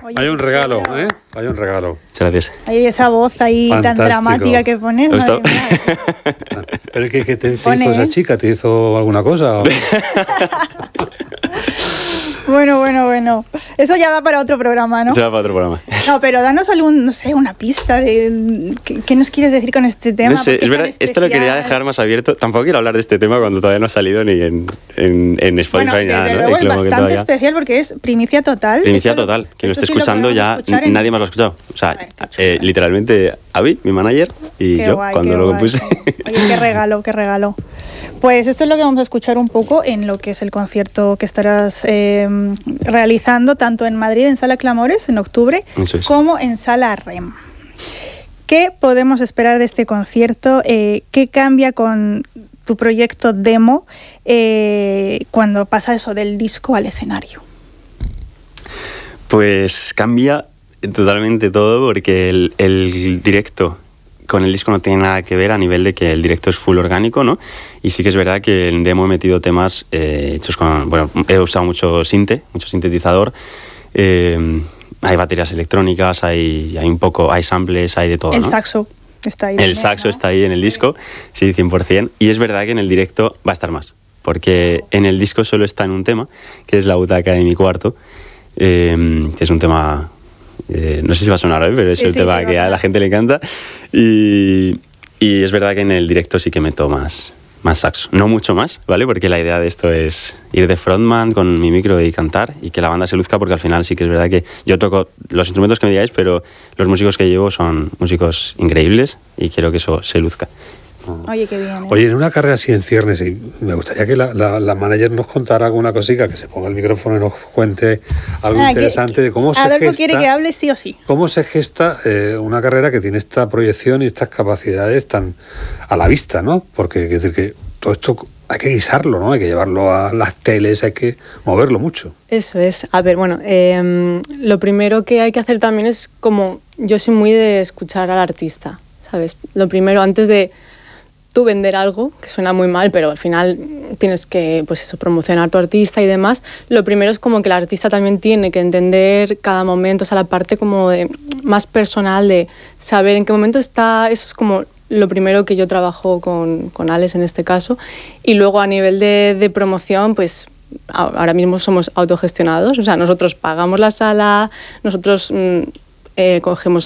Oye, hay un regalo, ¿eh? Hay un regalo. Muchas gracias. Hay esa voz ahí Fantástico. tan dramática que pones. Madre mía. ¿Pero qué te Pone, hizo esa chica? ¿Te hizo alguna cosa? Bueno. Eso ya da para otro programa, ¿no? Se va para otro programa. No, pero danos una pista de qué nos quieres decir con este tema. No sé, es verdad, esto lo quería dejar más abierto. Tampoco quiero hablar de este tema cuando todavía no ha salido ni en Spotify ni nada, ¿no? Luego es bastante especial porque es primicia total. Primicia total. Quien lo esté escuchando ya nadie más lo ha escuchado. O sea, literalmente Avi, mi manager, y yo, cuando lo compuse. Oye, qué regalo. Pues esto es lo que vamos a escuchar un poco en lo que es el concierto que estarás realizando tanto en Madrid, en Sala Clamores, en octubre, como en Sala REM. ¿Qué podemos esperar de este concierto? ¿Qué cambia con tu proyecto demo cuando pasa eso del disco al escenario? Pues cambia totalmente todo porque el directo con el disco no tiene nada que ver a nivel de que el directo es full orgánico, ¿no? Y sí que es verdad que en demo he metido temas hechos con... Bueno, he usado mucho sintetizador, hay baterías electrónicas, hay samples, hay de todo, El ¿no? saxo está ahí. El saxo está ahí en el disco, sí, 100%. Y es verdad que en el directo va a estar más, porque en el disco solo está en un tema, que es La butaca de mi cuarto, que es un tema... no sé si va a sonar hoy, pero es un tema que a la gente le encanta. Y es verdad que en el directo sí que meto más saxo. No mucho más, ¿vale? Porque la idea de esto es ir de frontman con mi micro y cantar y que la banda se luzca, porque al final sí que es verdad que yo toco los instrumentos que me digáis, pero los músicos que llevo son músicos increíbles y quiero que eso se luzca. Oye, qué bien, ¿eh? Oye, en una carrera así en ciernes, me gustaría que la manager nos contara alguna cosica, que se ponga el micrófono y nos cuente algo interesante de cómo se gesta. Adolfo quiere que hable sí o sí. ¿Cómo se gesta una carrera que tiene esta proyección y estas capacidades tan a la vista, ¿no? Porque es decir que todo esto hay que guisarlo, ¿no? Hay que llevarlo a las teles, hay que moverlo mucho. Eso es. A ver, bueno, lo primero que hay que hacer también es como... Yo soy muy de escuchar al artista, ¿sabes? Lo primero, antes de tú vender algo, que suena muy mal, pero al final tienes que, pues eso, promocionar tu artista y demás. Lo primero es como que el artista también tiene que entender cada momento, o sea, la parte como de, más personal de saber en qué momento está. Eso es como lo primero que yo trabajo con Alex en este caso. Y luego a nivel de promoción, pues ahora mismo somos autogestionados, o sea, nosotros pagamos la sala, nosotros... cogemos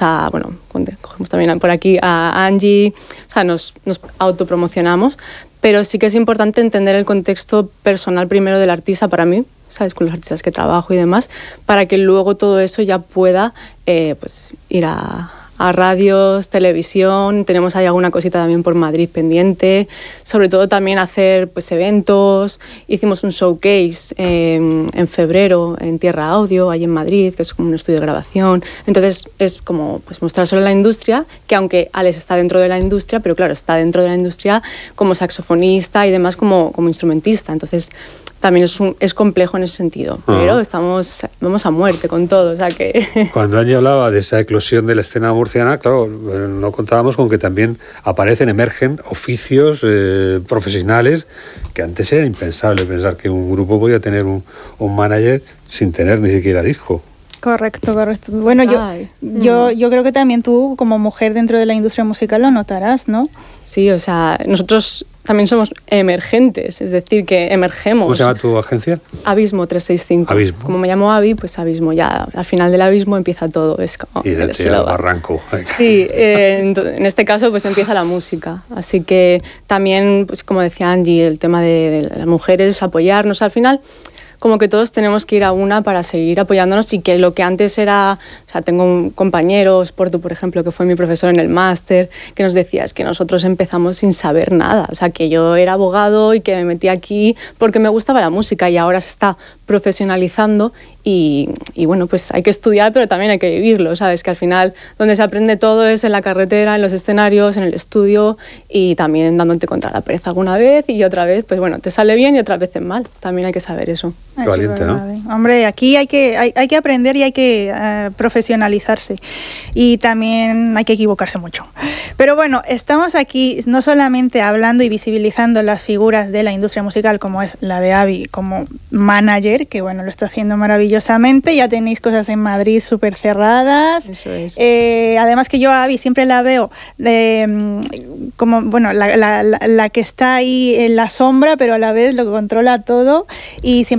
también por aquí a Angie, o sea, nos autopromocionamos, pero sí que es importante entender el contexto personal primero del artista para mí, ¿sabes? Con los artistas que trabajo y demás, para que luego todo eso ya pueda pues ir a radios, televisión. Tenemos ahí alguna cosita también por Madrid pendiente, sobre todo también hacer pues eventos. Hicimos un showcase en febrero en Tierra Audio, ahí en Madrid, que es como un estudio de grabación. Entonces es como pues mostrárselo a la industria, que aunque Alex está dentro de la industria, pero claro, está dentro de la industria como saxofonista y demás como instrumentista. Entonces también es complejo en ese sentido, pero vamos a muerte con todo, o sea que... Cuando Angie hablaba de esa eclosión de la escena murciana, claro, no contábamos con que también emergen oficios profesionales que antes era impensable pensar que un grupo podía tener un manager sin tener ni siquiera disco. Correcto. Bueno, yo creo que también tú, como mujer dentro de la industria musical, lo notarás, ¿no? Sí, o sea, nosotros también somos emergentes, es decir, que emergemos. ¿Cómo se llama tu agencia? Abismo 365. Abismo. Como me llamo Avi, pues Abismo, ya al final del abismo empieza todo. Es como el barranco. Sí, en este caso pues empieza la música. Así que también, pues como decía Angie, el tema de las mujeres, apoyarnos al final. Como que todos tenemos que ir a una para seguir apoyándonos y que lo que antes era... O sea, tengo compañeros, Portu, por ejemplo, que fue mi profesor en el máster, que nos decía, es que nosotros empezamos sin saber nada. O sea, que yo era abogado y que me metí aquí porque me gustaba la música y ahora se está profesionalizando y bueno, pues hay que estudiar, pero también hay que vivirlo, ¿sabes? Que al final donde se aprende todo es en la carretera, en los escenarios, en el estudio y también dándote contra la pereza alguna vez y otra vez, pues bueno, te sale bien y otras veces mal. También hay que saber eso. Qué valiente, ¿no? Hombre, aquí hay que aprender y hay que profesionalizarse. Y también hay que equivocarse mucho. Pero bueno, estamos aquí no solamente hablando y visibilizando las figuras de la industria musical, como es la de Avi como manager, que bueno, lo está haciendo maravillosamente. Ya tenéis cosas en Madrid súper cerradas. Eso es. Además que yo a Avi siempre la veo como, bueno, la que está ahí en la sombra, pero a la vez lo controla todo y siempre